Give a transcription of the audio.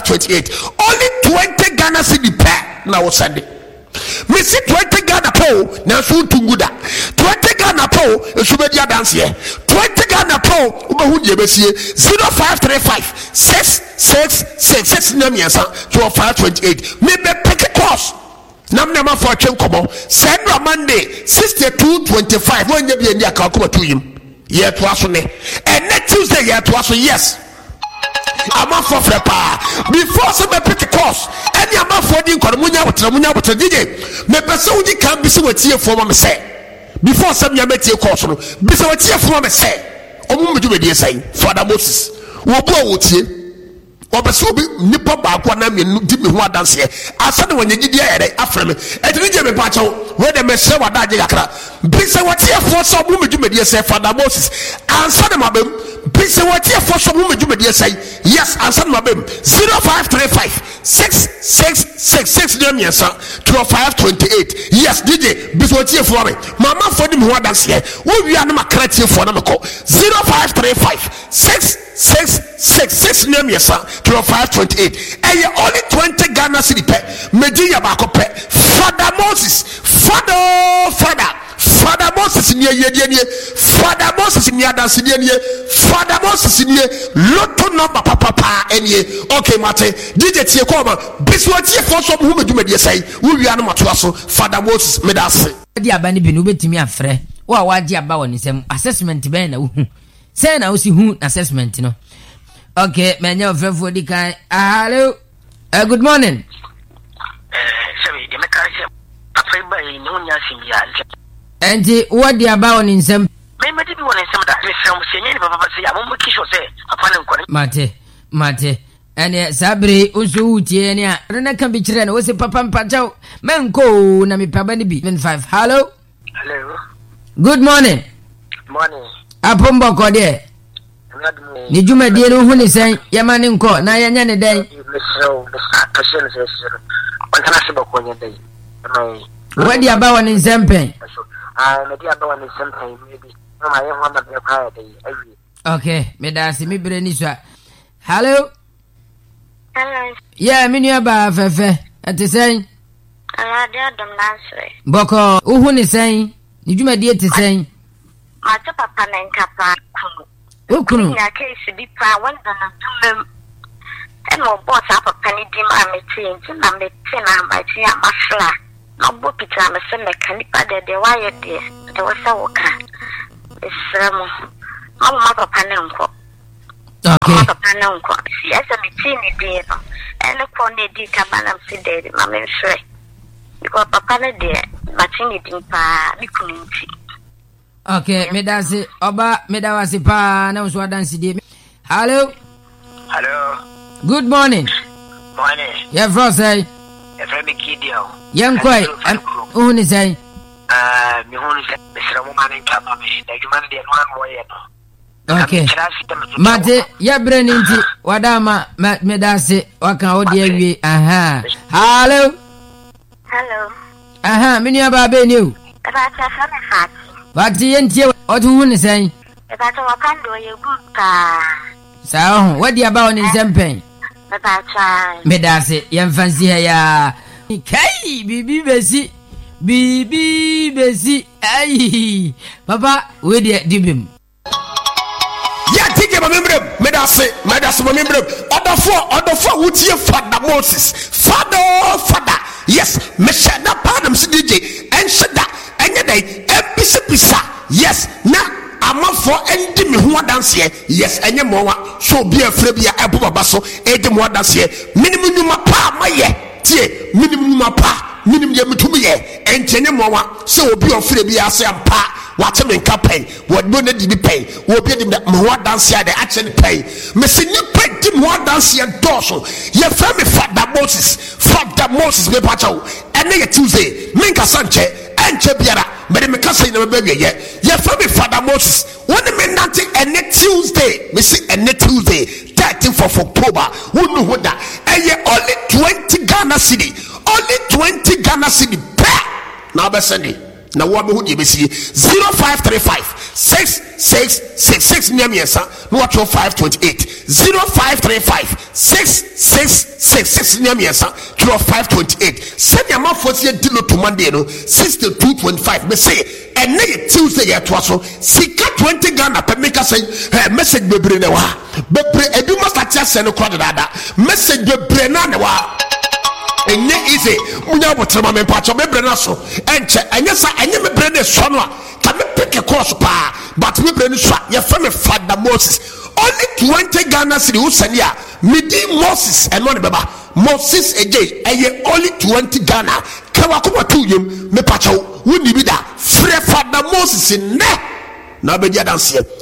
528. Only 20 Ghana cedi per now send it. Me see 20 Ghana po na so tunguda. 20 Ghana po esubedia dance here. 20 Ghana po ubehu die besie 0535 666 namiasa to 528. Me be pick course. Nam nema for twem komo. Send Monday 6225 when you be in the akakuma to him. Ye to aso ne. And next Tuesday ye to aso yes. Ama for frepa before some pick course any ama for the munya butra DJ me person udi can be so tie for me say before some ya metie course no be so tie for me say omu medu be dey say Father Moses wo bo wo tie obeso bi nipa ba kwa na me di me ho adanse asa ne wanya gidi ayere afre me edini je me pa chawo we de me hye wada age yakra be so tie for so omu medu me dey say Father Moses ansa ne mabem Pise what here for some woman you say yes and some of them 0535 666 them yes 2528 yes DJ bis what here for me mama for them who dance here we are not creative for them 0535 666 them yes 2528 and you only 20 Ghana cedi per media bako per Father Moses Father Moses ni Father Moses ni dance ni Father Moses ni loto number papa enye okay mate DJ tie koma biswa tie for so hu medumadi sai wo wia no mato so Father Moses medase di abani bi no betimi afre wo awaji aba woni sem assessment be na wo say na wo si hu assessment no okay menya ofrefo di kan hello good morning sorry de mekase afre ba yi no nya simia enti wo di aba woni sem me di woni sem da me sem se nyeni papa se ya mo kisho se apana nkore mate ene sabre unso utie ne a rena kan bi kire na wo se papa mpachaw menko na me paba ni bi 5 hello good morning apombo ko de ni juma die no hu ni sen yama ni nko na yanya ne den wadi aba woni sempen okay me da se mi bre ni so hello yeah me nua ba fefe ati sen ala de adam nasre boko uhu ni sen ni juma die ti sen ma ta papa na nkapa kunu ya case bi pa wanda na tumem eno boss papa ni di ma meti na meti na ma ti amafla na bo pita me se mechanic de wire de wasa woka esramo ma papa na nko okay papa na nko si asa meti ni de no ene ko ne di ka bana msi de ma me hwe because papa na de batini di pa bi kununti okay medase oba medawasi pa na so dance di hello good morning yeah bro say every kidio yan kwai uni say mi hunu se besra mo manen kama me da jumane de no wo ye no okay mate ya breninti wadama medase waka odi awie aha hello aha minia ba be ni o ba ta fa me fat Bati yentie otu ni sen. Bata wakando ye buka. Saho, wadi aba oni sempen. Bata. Medase yemfansi ya. Kai bibi besi. Ai. Papa, we de dibim. Ya tike mamembre medase mamembre. Odofo wutie Father Moses. Father. Yes, meshada padam si DJ enshada enyedai ebisipisa. Yes, na amafo endi me ho dance yes enye mowa so bia frɛ bia ebo baba so edi mo dance minimum nyuma pa maye tie minimum ye metumi ye entenye mowa so obi ofrɛ bia ase ampa wate me nka pen wodbo na di pen obi di mo dance de ache ne pen me se ni pen di mo dance doso ye frɛ me Father Moses be pacho ene ye Tuesday minka sanche enche biara but me kasa ina be ye from me Father Moses when me nante ene Tuesday me see ene Tuesday 13th of October wonu hoda eye only 20 Ghana cedi per na be send na wo be ho de be see 0535 666 nyamiesa no what 528 0535 666 nyamiesa 528 send your mouth for say dilo to Monday no 6225 me say and Tuesday ya twaso sika 20 Ghana per make us say message bebre ne wa bebre edu must send no crowd dada message bebre na ne wa enye easy munya botrema me pacho bebre na so enche enye sa enye me bre ne so no a ta me pick a course pa but me bre ne so ya fa me Father Moses only 20 Ghana city who send ya midi Moses and one baba Moses again eye only 20 Ghana kawa ko tu yem me pacho woni bi da frɛ Father Moses ne na be dia dance